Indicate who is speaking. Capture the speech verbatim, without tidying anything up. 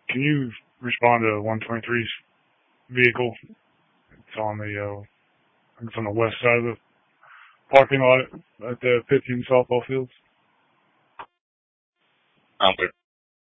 Speaker 1: can you respond to one twenty-three's vehicle? It's on the, uh, I think it's on the west side of the parking lot at the Pitkin softball fields.
Speaker 2: I'm with